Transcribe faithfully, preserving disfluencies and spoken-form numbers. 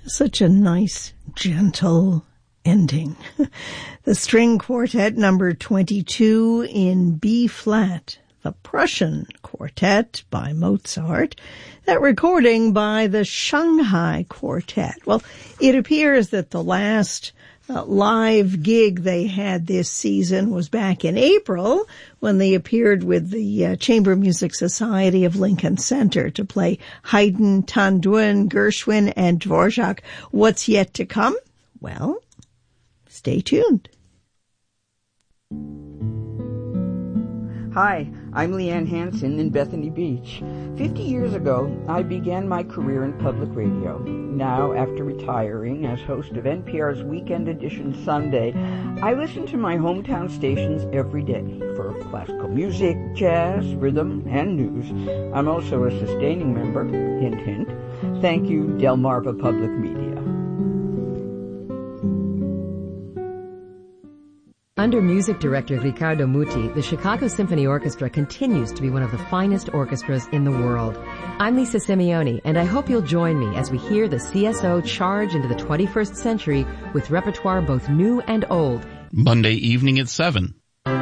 Such a nice, gentle ending. The String Quartet number twenty-two in B-flat, the Prussian Quartet by Mozart, that recording by the Shanghai Quartet. Well, it appears that the last uh, live gig they had this season was back in April when they appeared with the uh, Chamber Music Society of Lincoln Center to play Haydn, Tanduin, Gershwin, and Dvorak. What's yet to come? Well, stay tuned. Hi, I'm Leanne Hansen in Bethany Beach. Fifty years ago, I began my career in public radio. Now, after retiring as host of N P R's Weekend Edition Sunday, I listen to my hometown stations every day for classical music, jazz, rhythm, and news. I'm also a sustaining member, hint, hint. Thank you, Delmarva Public Media. Under music director Riccardo Muti, the Chicago Symphony Orchestra continues to be one of the finest orchestras in the world. I'm Lisa Simeone, and I hope you'll join me as we hear the C S O charge into the twenty-first century with repertoire both new and old. Monday evening at seven